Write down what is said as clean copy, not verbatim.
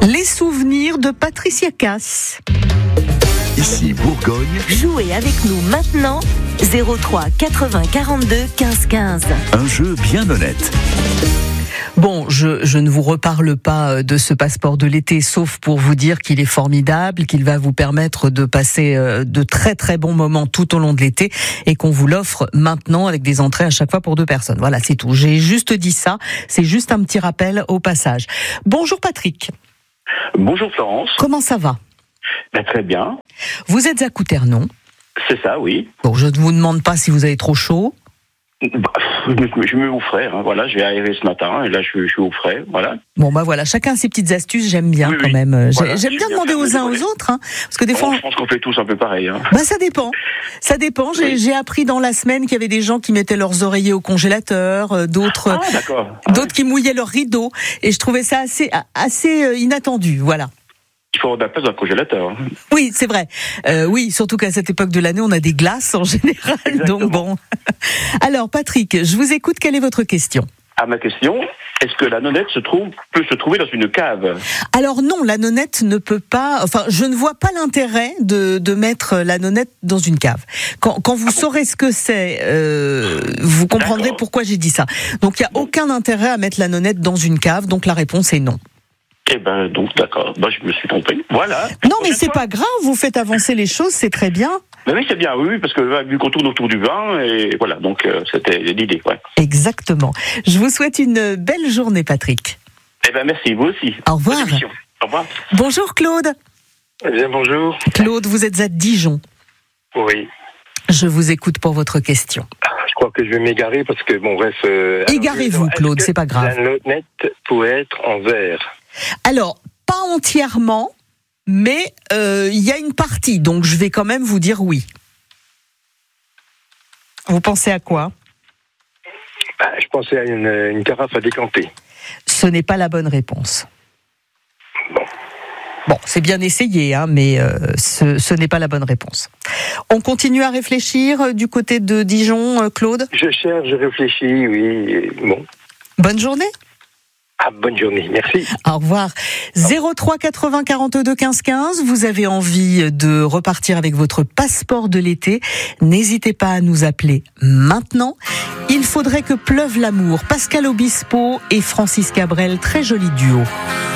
Les souvenirs de Patricia Cass. Ici Bourgogne. Jouez avec nous maintenant 03 80 42 15 15. Un jeu bien honnête. Bon, je ne vous reparle pas de ce passeport de l'été, sauf pour vous dire qu'il est formidable, qu'il va vous permettre de passer de très très bons moments tout au long de l'été et qu'on vous l'offre maintenant avec des entrées à chaque fois pour 2 personnes. Voilà, c'est tout. J'ai juste dit ça, c'est juste un petit rappel au passage. Bonjour Patrick. Bonjour Florence. Comment ça va ? Très bien. Vous êtes à Couternon. C'est ça, oui. Bon, je ne vous demande pas si vous avez trop chaud. Je me mets au frais, hein, voilà, j'ai aéré ce matin et là je suis au frais, voilà. Bon bah voilà, chacun ses petites astuces, j'aime bien Oui, quand oui. même. Voilà, j'aime bien demander aux uns aux autres, hein, parce que des fois. Je pense qu'on fait tous un peu pareil. Hein. Bah ça dépend. Oui. J'ai appris dans la semaine qu'il y avait des gens qui mettaient leurs oreillers au congélateur, d'autres qui mouillaient leurs rideaux, et je trouvais ça assez inattendu, voilà. Il faut avoir de la place dans le congélateur. Hein. Oui, c'est vrai. Oui, surtout qu'à cette époque de l'année, on a des glaces en général. Exactement. Donc bon. Alors, Patrick, je vous écoute. Quelle est votre question ? Ma question, est-ce que la nonnette peut se trouver dans une cave ? Alors non, la nonnette ne peut pas. Enfin, je ne vois pas l'intérêt de mettre la nonnette dans une cave. Quand vous saurez ce que c'est, vous comprendrez D'accord. pourquoi j'ai dit ça. Donc, il n'y a aucun intérêt à mettre la nonnette dans une cave. Donc, la réponse est non. Eh ben, donc, d'accord. Je me suis trompé. Voilà. Non, mais c'est pas grave. Vous faites avancer les choses, c'est très bien. Mais oui, c'est bien, oui, parce que vu qu'on tourne autour du vin, et voilà, donc c'était l'idée, ouais. Exactement. Je vous souhaite une belle journée, Patrick. Eh ben, merci, vous aussi. Au revoir. Bonne émission. Au revoir. Bonjour, Claude. Eh bien, bonjour. Claude, vous êtes à Dijon. Oui. Je vous écoute pour votre question. Je crois que je vais m'égarer parce que, bon, bref... Égarez-vous, Claude, c'est pas grave. La nonnette pourrait être en verre. Alors, pas entièrement, mais il y a une partie, donc je vais quand même vous dire oui. Vous pensez à quoi ? Je pensais à une carafe à décanter. Ce n'est pas la bonne réponse. Bon. Bon, c'est bien essayé, hein, mais ce n'est pas la bonne réponse. On continue à réfléchir du côté de Dijon, Claude ? Je cherche, je réfléchis, oui. Bon. Bonne journée ? Bonne journée, merci. Au revoir. 03 80 42 15 15. Vous avez envie de repartir avec votre passeport de l'été. N'hésitez pas à nous appeler maintenant. Il faudrait que pleuve l'amour. Pascal Obispo et Francis Cabrel, très joli duo.